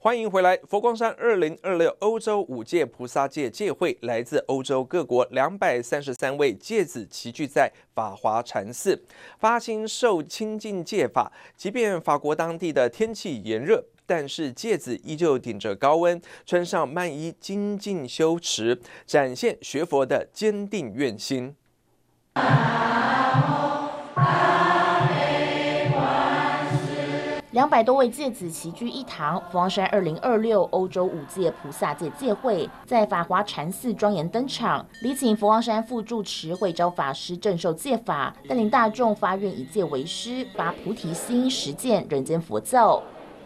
欢迎回来！佛光山2026欧洲五界菩萨戒戒会，来自欧洲各国233位戒子齐聚在法华禅寺，发心受清净戒法。即便法国当地的天气炎热，但是戒子依旧顶着高温，穿上曼衣精进修持，展现学佛的坚定愿心。 200多位戒子齐聚一堂，佛光山2026欧洲五界菩萨戒戒会在法华禅寺庄严登场，礼请佛光山副住持慧昭法师正受戒法，带领大众发愿以戒为师，发菩提心，实践人间佛教。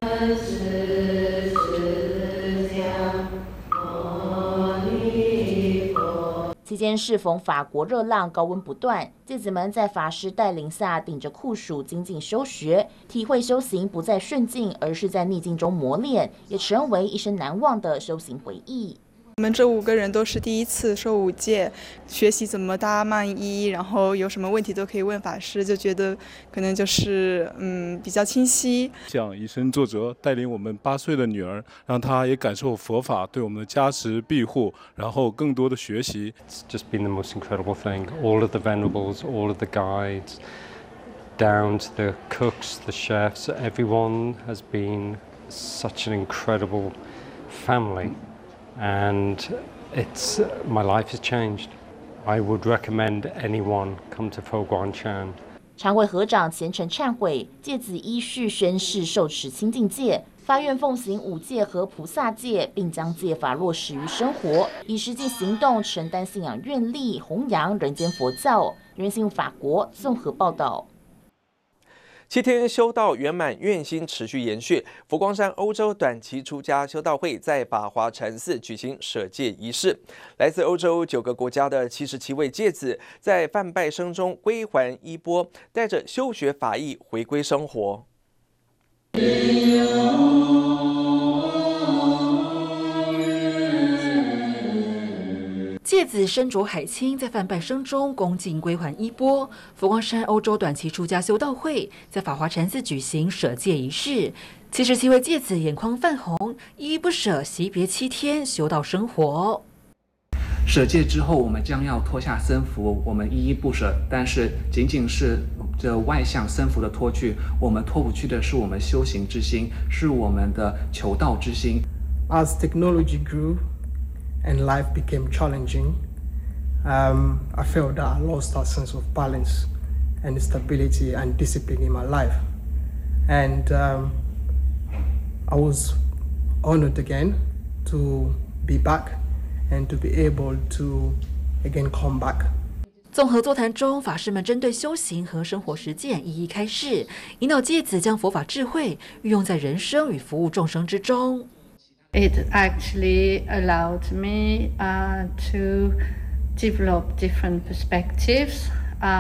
期间适逢法国热浪，高温不断，戒子们在法师带领下，顶着酷暑精进修学，体会修行不在顺境，而是在逆境中磨练，也成为一生难忘的修行回忆。 我们这5个人都是第一次受五戒，学习怎么搭曼衣，然后有什么问题都可以问法师，就觉得可能就是比较清晰。 想以身作则，带领我们8岁的女儿，让她也感受佛法对我们的加持庇护，然后更多的学习。 It's just been the most incredible thing. All of the venerables, all of the guides, down to the cooks, the chefs, everyone has been such an incredible family. And my life has changed. I would recommend anyone come to Fo Guangshan. 常会合掌虔诚忏悔，戒子依序宣誓受持清净戒，发愿奉行五戒和菩萨戒，并将戒法落实于生活，以实际行动承担信仰愿力，弘扬人间佛教。人心法国综合报道。 7天修道圆满，愿心持续延续。佛光山欧洲短期出家修道会在法华禅寺举行舍戒仪式，来自欧洲9个国家的77位戒子，在梵拜声中归还衣钵，带着修学法义回归生活。 戒子身着海青，在梵拜声中恭敬归还衣钵。佛光山欧洲短期出家修道会在法华禅寺举行舍戒仪式，77位戒子眼眶泛红，依依不舍惜别7天修道生活。 舍戒之后，我们将要脱下僧服，我们依依不舍，但是仅仅是这外向僧服的脱去，我们脱不去的是我们修行之心，是我们的求道之心。 As technology grew and life became challenging, I felt that I lost that sense of balance and stability and discipline in my life. And I was honored again to be back and to be able to again come back. 综合座谈中，法师们针对修行和生活实践一一开示，引导戒子将佛法智慧运用在人生与服务众生之中。 It actually allowed me to develop different perspectives,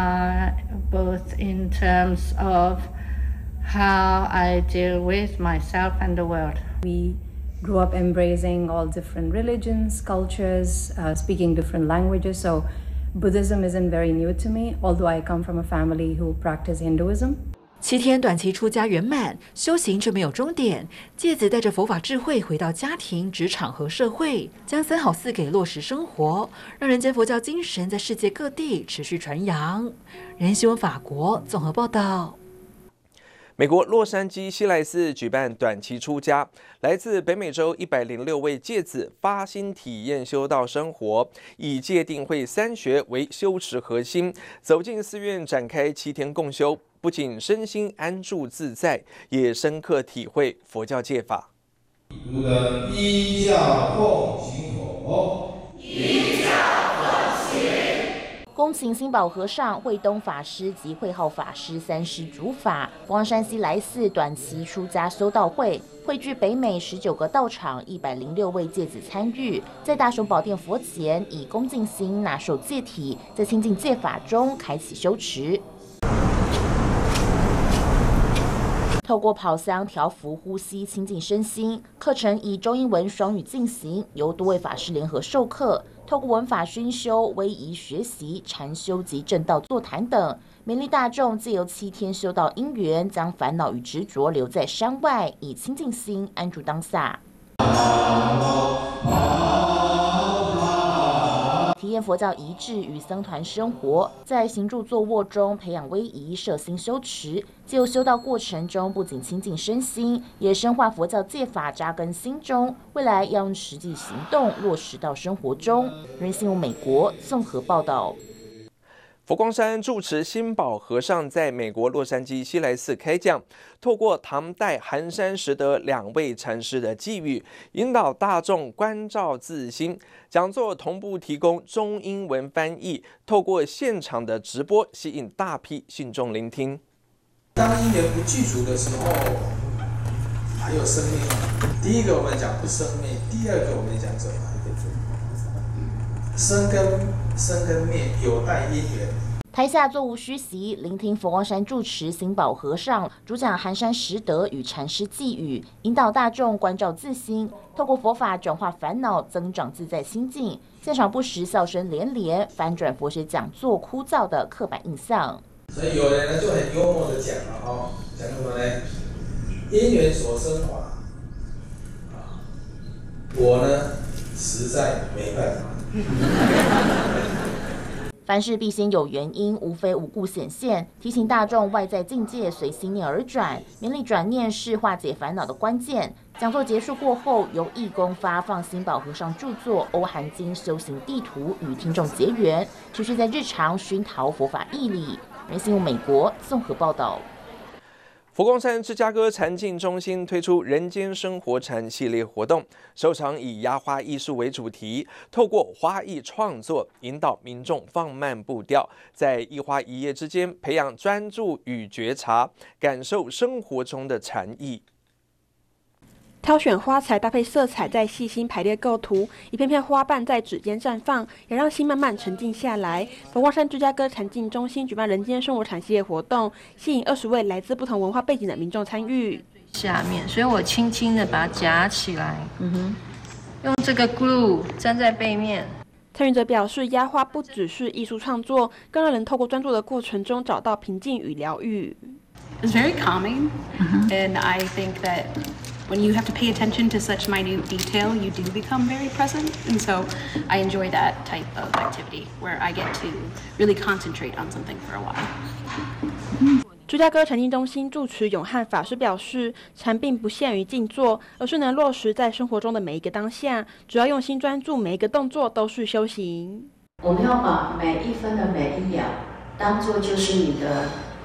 both in terms of how I deal with myself and the world. We grew up embracing all different religions, cultures, speaking different languages. So Buddhism isn't very new to me, although I come from a family who practice Hinduism. 7天短期出家圆满，修行却没有终点。戒子带着佛法智慧回到家庭、职场和社会，将3好4给落实生活，让人间佛教精神在世界各地持续传扬。人新闻法国综合报道。 美国洛杉矶西来寺举办短期出家，来自北美洲106位戒子发心体验修道生活，以戒定慧3学为修持核心，走进寺院展开7天共修，不仅身心安住自在，也深刻体会佛教戒法。 读的依教奉行佛，依教奉行。 恭请新宝和尚、慧东法师及慧浩法师3师主法，佛光山西来寺短期出家修道会汇聚北美19个道场，106位戒子参与，在大雄宝殿佛前以恭敬心纳受戒体，在清净戒法中开启修持。 透过跑香调伏呼吸，清净身心。课程以中英文双语进行，由多位法师联合授课。透过文法熏修、威仪学习、禅修及正道座谈等，勉励大众借由7天修道因缘，将烦恼与执着留在山外，以清净心安住当下。 体验佛教仪制与僧团生活，在行住坐卧中培养威仪，摄心修持。借由修道过程中，不仅亲近身心，也深化佛教戒法，扎根心中。未来要用实际行动落实到生活中。人新闻美国综合报道。 佛光山住持心保和尚在美国洛杉矶西来寺开讲，透过唐代寒山拾得2位禅师的寄语，引导大众关照自心。讲座同步提供中英文翻译，透过现场的直播，吸引大批信众聆听。 当因缘不具足的时候，还有生命。第一个我们讲不生灭，第二个我们讲什么？生跟灭有待因缘。 台下座无虚席，聆听佛光山住持心保和尚主讲寒山拾得与禅师寄语，引导大众关照自心，透过佛法转化烦恼，增长自在心境。现场不时笑声连连，翻转佛学讲座枯燥的刻板印象。 所以有人呢就很幽默的讲了讲什么呢？因缘所生法我呢实在没办法。 凡事必先有原因，无非无故显现，提醒大众外在境界随心念而转，勉励转念是化解烦恼的关键。讲座结束过后，由义工发放心保和尚著作《欧韩经修行地图》与听众结缘，持续在日常熏陶佛法义理。人新闻美国综合报道。 佛光山芝加哥禅境中心推出人间生活禅系列活动，首场以压花艺术为主题，透过花艺创作，引导民众放慢步调，在一花一叶之间培养专注与觉察，感受生活中的禅意。 挑选花材搭配色彩，再细心排列构图，一片片花瓣在指尖绽放，也让心慢慢沉静下来。佛光山芝加哥禅境中心举办人间生活禅系列活动，吸引20位来自不同文化背景的民众参与。 下面，所以我轻轻的把它夹起来，用这个 glue 粘在背面。 参与者表示，压花不只是艺术创作，更让人透过专注的过程中找到平静与疗愈。 It's very calming, and I think that when you have to pay attention to such minute detail, you do become very present. And so I enjoy that type of activity where I get to really concentrate on something for a while. 芝加哥禅境中心住持永汉法师表示，禅并不限于静坐，而是能落实在生活中的每一个当下，只要用心专注，每一个动作都是修行。 我们要把每一分的每一秒当作就是你的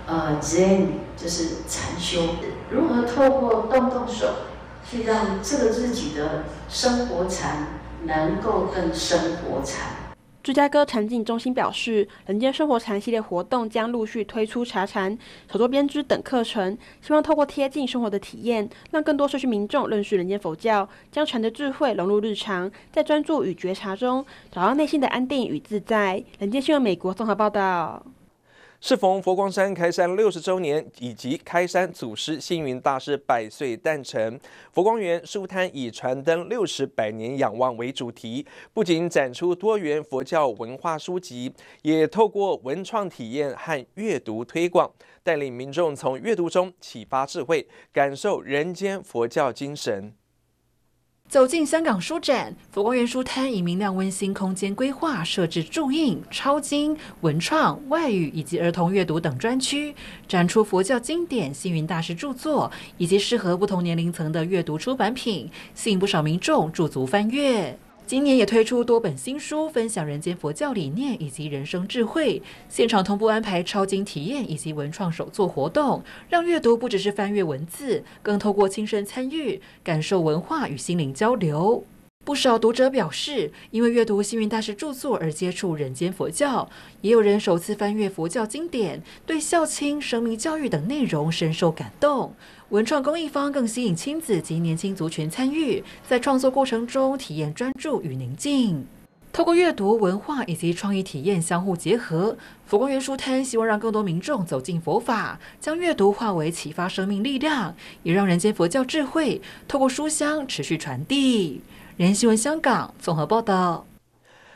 Zen， 就是禅修。如何透过动手去让这个自己的生活禅能够更生活禅。 芝加哥禅境中心表示，人间生活禅系列活动将陆续推出茶禅、手作编织等课程，希望透过贴近生活的体验，让更多社区民众认识人间佛教，将禅的智慧融入日常，在专注与觉察中找到内心的安定与自在。人间新闻美国综合报道。 适逢佛光山开山60周年以及开山祖师星云大师100岁诞辰，佛光园书摊以传灯60百年仰望为主题，不仅展出多元佛教文化书籍，也透过文创体验和阅读推广，带领民众从阅读中启发智慧，感受人间佛教精神。 走进香港书展，佛光园书摊以明亮温馨空间规划，设置注印、抄经、文创、外语以及儿童阅读等专区，展出佛教经典、星云大师著作以及适合不同年龄层的阅读出版品，吸引不少民众驻足翻阅。今年也推出多本新书，分享人间佛教理念以及人生智慧。现场同步安排抄经体验以及文创手作活动，让阅读不只是翻阅文字，更透过亲身参与，感受文化与心灵交流。不少读者表示，因为阅读星云大师著作而接触人间佛教，也有人首次翻阅佛教经典，对孝亲、生命教育等内容深受感动。文创公益方更吸引亲子及年轻族群参与，在创作过程中体验专注与宁静。透过阅读、文化以及创意体验相互结合，佛光园书摊希望让更多民众走进佛法，将阅读化为启发生命力量，也让人间佛教智慧透过书香持续传递。人新闻香港综合报道。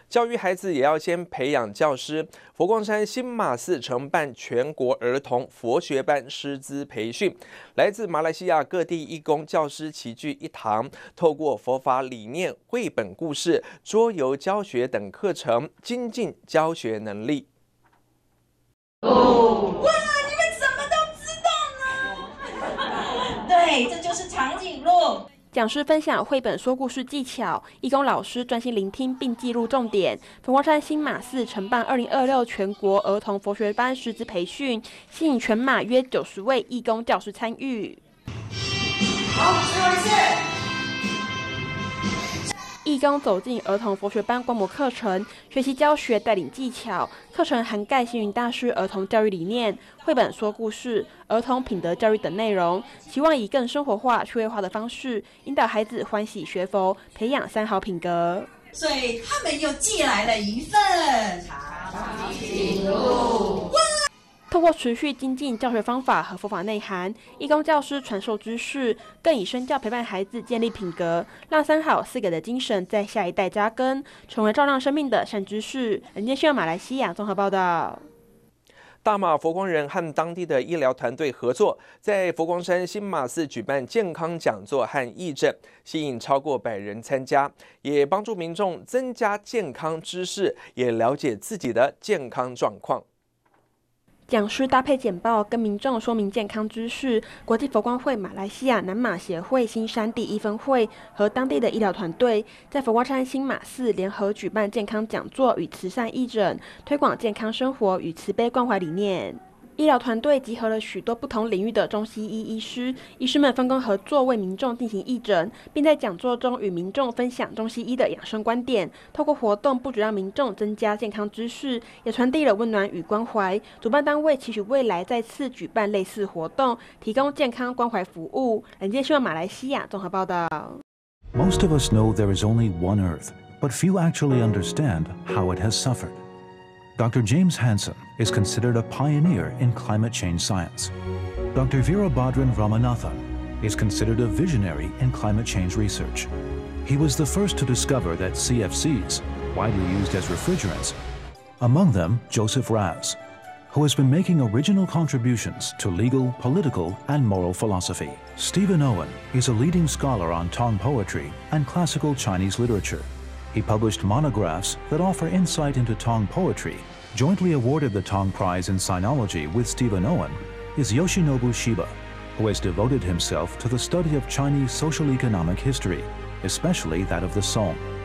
教育孩子也要先培养教师。佛光山新马寺承办全国儿童佛学班师资培训，来自马来西亚各地义工教师齐聚一堂，透过佛法理念、绘本故事、桌游教学等课程，精进教学能力。 哇，你们怎么都知道呢？对，这就是长颈鹿。 讲师分享绘本说故事技巧，义工老师专心聆听并记录重点。佛光山新马寺承办2026全国儿童佛学班师资培训，吸引全马约90位义工教师参与。 好，最后一次。 义工走进儿童佛学班观摩课程，学习教学带领技巧。课程涵盖星云大师儿童教育理念、绘本说故事、儿童品德教育等内容，希望以更生活化、趣味化的方式，引导孩子欢喜学佛，培养3好品格。 所以他们又寄来了一份长颈鹿。 透过持续精进教学方法和佛法内涵，义工教师传授知识，更以身教陪伴孩子建立品格，让3好4给的精神在下一代扎根，成为照亮生命的善知识。人间新闻马来西亚综合报道。 大马佛光人和当地的医疗团队合作，在佛光山新马寺举办健康讲座和义诊，吸引超过100人参加，也帮助民众增加健康知识，也了解自己的健康状况。 讲师搭配简报，跟民众说明健康知识。国际佛光会马来西亚南马协会新山第1分会和当地的医疗团队，在佛光山新马寺联合举办健康讲座与慈善义诊，推广健康生活与慈悲关怀理念。医疗团队集合了许多不同领域的中西医医师，医师们分工合作，为民众进行义诊，并在讲座中与民众分享中西医的养生观点。透过活动，不只让民众增加健康知识，也传递了温暖与关怀。主办单位期许未来再次举办类似活动，提供健康关怀服务。人间新闻马来西亚综合报道。 Most of us know there is only one Earth, but few actually understand how it has suffered. Dr. James Hansen is considered a pioneer in climate change science. Dr. Veerabhadran Ramanathan is considered a visionary in climate change research. He was the first to discover that CFCs, widely used as refrigerants, among them Joseph Raz, who has been making original contributions to legal, political, and moral philosophy. Stephen Owen is a leading scholar on Tong poetry and classical Chinese literature. He published monographs that offer insight into Tong poetry. Jointly awarded the Tong Prize in Sinology with Stephen Owen is Yoshinobu Shiba, who has devoted himself to the study of Chinese social-economic history, especially that of the Song.